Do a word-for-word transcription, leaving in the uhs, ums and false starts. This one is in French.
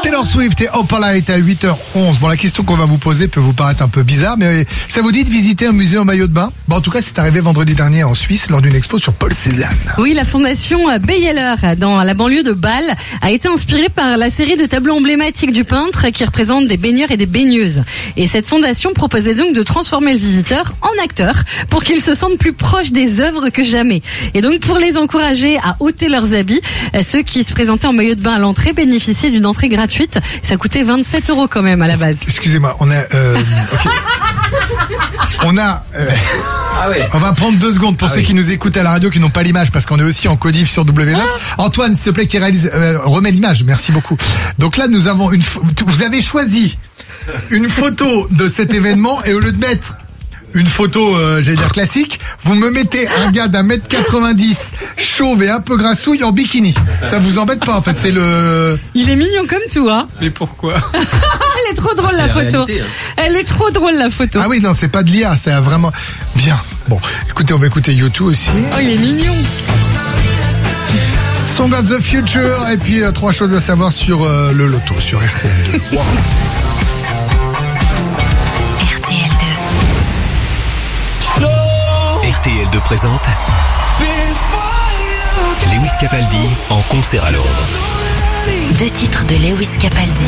Taylor Swift et Opala est à huit heures onze. Bon, la question qu'on va vous poser peut vous paraître un peu bizarre, mais ça vous dit de visiter un musée en maillot de bain? Bon, en tout cas, c'est arrivé vendredi dernier en Suisse lors d'une expo sur Paul Celan. Oui, la fondation Beyeler, dans la banlieue de Bâle, a été inspirée par la série de tableaux emblématiques du peintre qui représentent des baigneurs et des baigneuses. Et cette fondation proposait donc de transformer le visiteur en acteur pour qu'il se sente plus proche des œuvres que jamais. Et donc, pour les encourager à ôter leurs habits, ceux qui se présentaient en maillot de bain à l'entrée bénéficiaient d'une entrée gratuite. Ça coûtait vingt-sept euros quand même à la base. Excusez-moi, on a... Euh, okay. On a... Euh, ah ouais. On va prendre deux secondes pour ah ceux oui. qui nous écoutent à la radio, qui n'ont pas l'image, parce qu'on est aussi en codif sur W neuf. Ah. Antoine, s'il te plaît, qui réalise... Euh, remets l'image, merci beaucoup. Donc là, nous avons une... Vous avez choisi une photo de cet événement, et au lieu de mettre une photo, euh, j'allais dire classique, vous me mettez un gars d'un mètre quatre-vingt-dix, chauve et un peu grassouille en bikini. Ça vous embête pas, en fait, c'est le... Il est mignon comme tout, hein. Mais pourquoi? Elle est trop drôle, la, la photo. Réalité, hein. Elle est trop drôle, la photo. Ah oui, non, c'est pas de l'I A, c'est vraiment... Bien. Bon, écoutez, on va écouter U deux aussi. Oh, il est mignon. Song of the Future, et puis euh, trois choses à savoir sur euh, le loto, sur R T L deux. Wow. R T L deux présente Lewis Capaldi en concert à Londres. Deux titres de Lewis Capaldi.